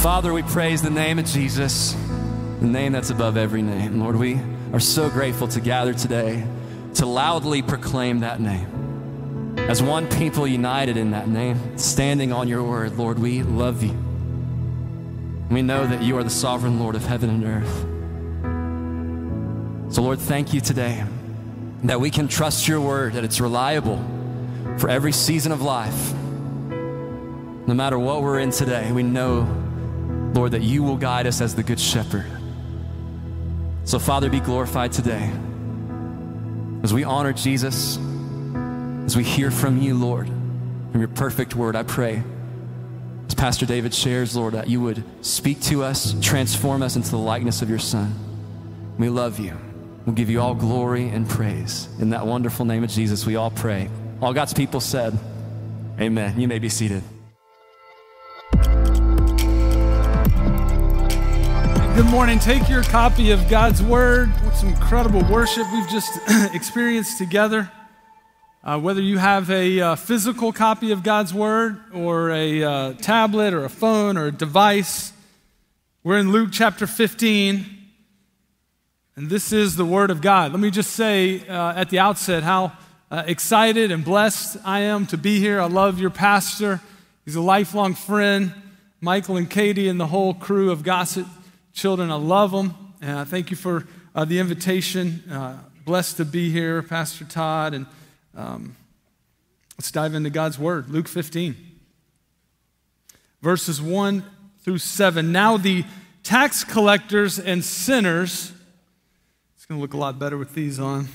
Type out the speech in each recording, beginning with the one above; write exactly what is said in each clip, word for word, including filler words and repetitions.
Father, we praise the name of Jesus, the name that's above every name. Lord, we are so grateful to gather today to loudly proclaim that name. As one people united in that name, standing on your word, Lord, we love you. We know that you are the sovereign Lord of heaven and earth. So Lord, thank you today that we can trust your word, that it's reliable for every season of life. No matter what we're in today, we know, Lord, that you will guide us as the good shepherd. So Father, be glorified today as we honor Jesus, as we hear from you, Lord, from your perfect word. I pray, as Pastor David shares, Lord, that you would speak to us, transform us into the likeness of your Son. We love you. We'll give you all glory and praise. In that wonderful name of Jesus, we all pray. All God's people said, amen. You may be seated. Good morning. Take your copy of God's Word. What some incredible worship we've just experienced together. Uh, whether you have a uh, physical copy of God's Word or a uh, tablet or a phone or a device, we're in Luke chapter fifteen, and this is the Word of God. Let me just say uh, at the outset how uh, excited and blessed I am to be here. I love your pastor. He's a lifelong friend. Michael and Katie and the whole crew of Gossett Children, I love them, and I thank you for uh, the invitation. Uh, blessed to be here, Pastor Todd, and um, let's dive into God's Word. Luke fifteen, verses one through seven. Now the tax collectors and sinners, it's going to look a lot better with these on.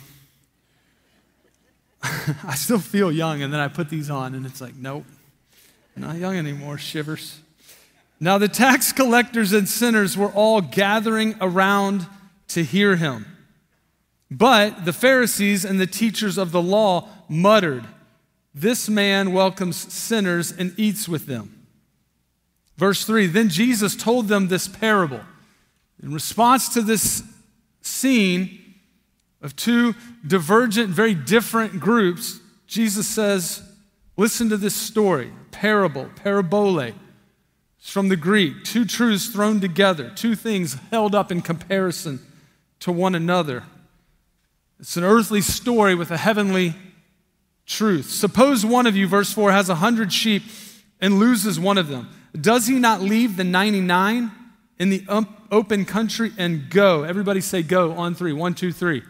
I still feel young, and then I put these on, and it's like, nope, I'm not young anymore, shivers. Now the tax collectors and sinners were all gathering around to hear him. But the Pharisees and the teachers of the law muttered, "This man welcomes sinners and eats with them." Verse three, then Jesus told them this parable. In response to this scene of two divergent, very different groups, Jesus says, listen to this story, parable, parabole. It's from the Greek, two truths thrown together, two things held up in comparison to one another. It's an earthly story with a heavenly truth. Suppose one of you, verse four, has a hundred sheep and loses one of them. Does he not leave the ninety-nine in the open country and go? Everybody say go on three. One, two, three.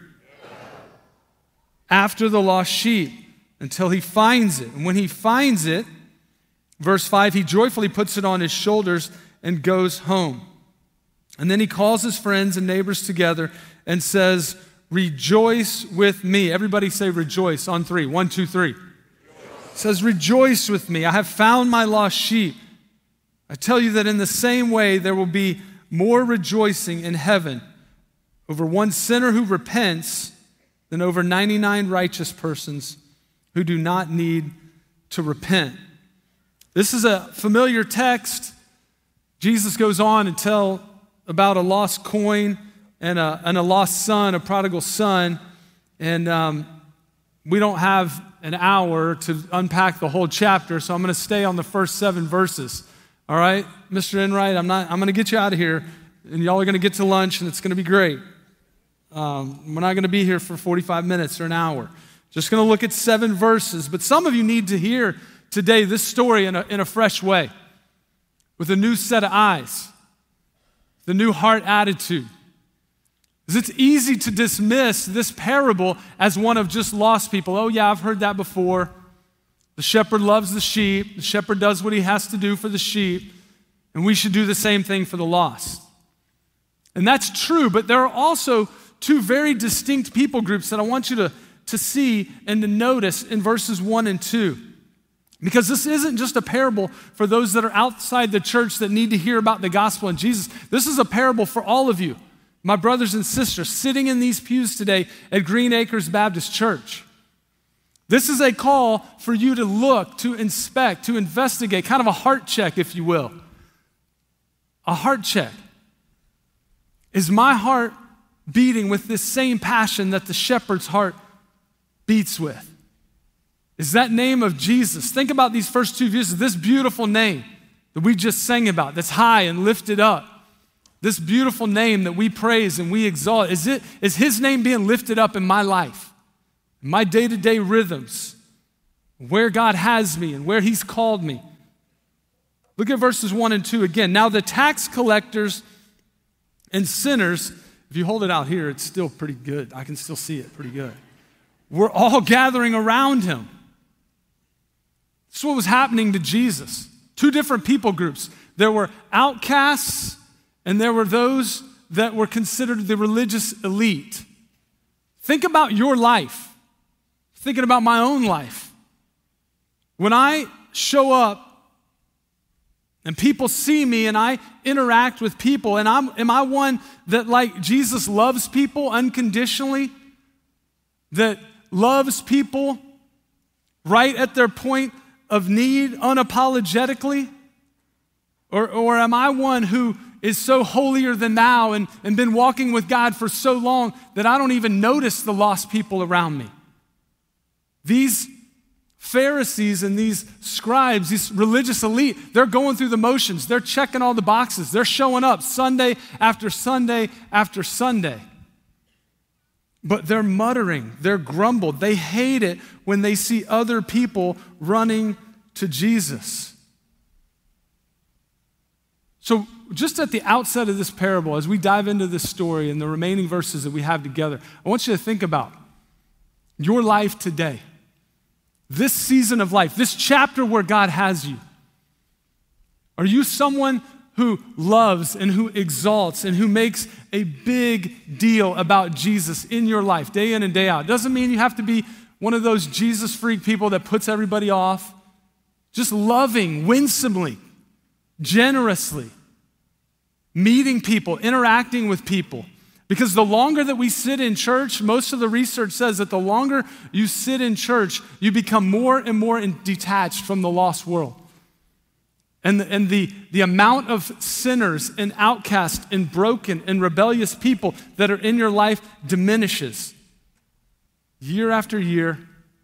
After the lost sheep until he finds it. And when he finds it, verse five, he joyfully puts it on his shoulders and goes home. And then he calls his friends and neighbors together and says, rejoice with me. Everybody say rejoice on three. One, two, three. He says, rejoice with me. I have found my lost sheep. I tell you that in the same way, there will be more rejoicing in heaven over one sinner who repents than over ninety-nine righteous persons who do not need to repent. This is a familiar text. Jesus goes on and tell about a lost coin and a, and a lost son, a prodigal son. And um, we don't have an hour to unpack the whole chapter, so I'm going to stay on the first seven verses. All right, Mister Enright, I'm not. I'm going to get you out of here, and y'all are going to get to lunch, and it's going to be great. Um, we're not going to be here for forty-five minutes or an hour. Just going to look at seven verses. But some of you need to hear today this story in a, in a fresh way, with a new set of eyes, the new heart attitude. Because it's easy to dismiss this parable as one of just lost people. Oh yeah, I've heard that before. The shepherd loves the sheep. The shepherd does what he has to do for the sheep. And we should do the same thing for the lost. And that's true, but there are also two very distinct people groups that I want you to, to see and to notice in verses one and two. Because this isn't just a parable for those that are outside the church that need to hear about the gospel and Jesus. This is a parable for all of you, my brothers and sisters, sitting in these pews today at Green Acres Baptist Church. This is a call for you to look, to inspect, to investigate, kind of a heart check, if you will. A heart check. Is my heart beating with this same passion that the shepherd's heart beats with? Is that name of Jesus? Think about these first two verses, this beautiful name, that we just sang about, that's high and lifted up. This beautiful name that we praise and we exalt, is it is his name being lifted up in my life, in my day-to-day rhythms, where God has me and where he's called me? Look at verses one and two again. Now the tax collectors and sinners, if you hold it out here, it's still pretty good. I can still see it pretty good. We're all gathering around him. This is what was happening to Jesus. Two different people groups. There were outcasts and there were those that were considered the religious elite. Think about your life. Thinking about my own life. When I show up and people see me and I interact with people, and I'm, am I one that, like Jesus, loves people unconditionally? That loves people right at their point of need unapologetically? Or, or am I one who is so holier than thou and, and been walking with God for so long that I don't even notice the lost people around me? These Pharisees and these scribes, these religious elite, they're going through the motions. They're checking all the boxes. They're showing up Sunday after Sunday after Sunday. But they're muttering, they're grumbled. They hate it when they see other people running to Jesus. So just at the outset of this parable, as we dive into this story and the remaining verses that we have together, I want you to think about your life today. This season of life, this chapter where God has you. Are you someone who loves and who exalts and who makes a big deal about Jesus in your life, day in and day out? Doesn't mean you have to be one of those Jesus freak people that puts everybody off. Just loving, winsomely, generously, meeting people, interacting with people. Because the longer that we sit in church, most of the research says that the longer you sit in church, you become more and more detached from the lost world. And the, and the, the amount of sinners and outcasts and broken and rebellious people that are in your life diminishes. Year after year,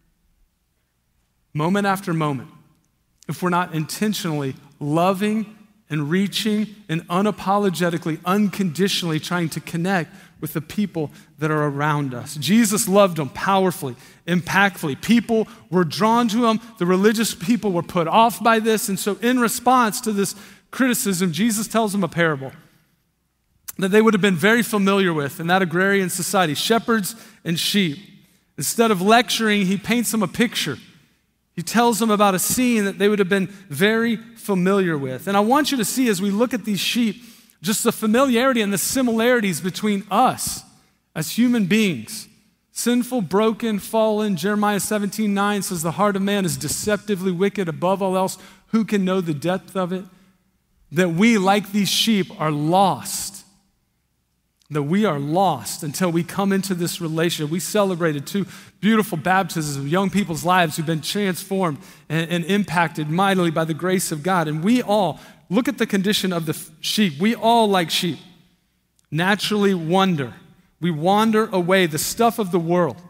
moment after moment, if we're not intentionally loving and reaching and unapologetically, unconditionally trying to connect with the people that are around us. Jesus loved them powerfully, impactfully. People were drawn to him. The religious people were put off by this. And so in response to this criticism, Jesus tells them a parable that they would have been very familiar with in that agrarian society, shepherds and sheep. Instead of lecturing, he paints them a picture. He tells them about a scene that they would have been very familiar with. And I want you to see, as we look at these sheep, just the familiarity and the similarities between us as human beings. Sinful, broken, fallen. Jeremiah seventeen nine says the heart of man is deceptively wicked above all else. Who can know the depth of it? That we, like these sheep, are lost. That we are lost until we come into this relationship. We celebrated two beautiful baptisms of young people's lives who've been transformed and, and impacted mightily by the grace of God. And we all, look at the condition of the sheep. We all, like sheep, naturally wander. We wander away, the stuff of the world.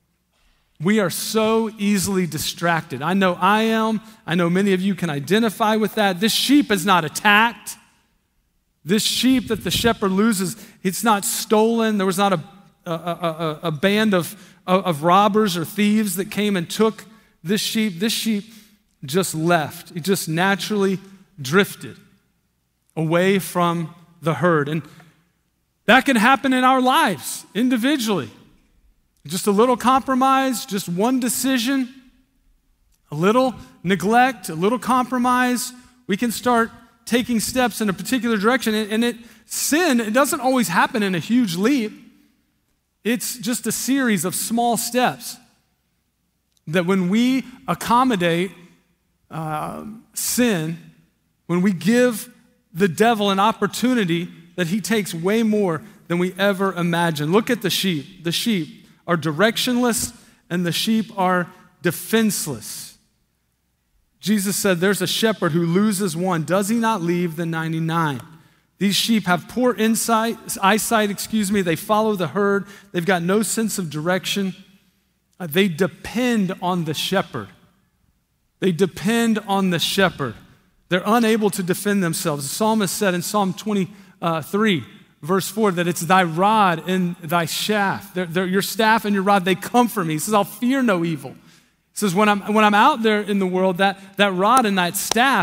We are so easily distracted. I know I am. I know many of you can identify with that. This sheep is not attacked. This sheep that the shepherd loses, it's not stolen. There was not a, a, a, a band of, of robbers or thieves that came and took this sheep. This sheep just left. It just naturally drifted away from the herd. And that can happen in our lives individually. Just a little compromise, just one decision, a little neglect, a little compromise. We can start taking steps in a particular direction. And it sin, it doesn't always happen in a huge leap. It's just a series of small steps that when we accommodate uh, sin, when we give the devil an opportunity, that he takes way more than we ever imagined. Look at the sheep. The sheep are directionless and the sheep are defenseless. Jesus said, there's a shepherd who loses one. Does he not leave the ninety-nine? These sheep have poor insight, eyesight, excuse me. They follow the herd. They've got no sense of direction. Uh, they depend on the shepherd. They depend on the shepherd They're unable to defend themselves. The psalmist said in Psalm twenty-three, verse four, that it's thy rod and thy staff. They're, they're, your staff and your rod, they comfort me. He says, I'll fear no evil. He says, when I'm, when I'm out there in the world, that, that rod and that staff,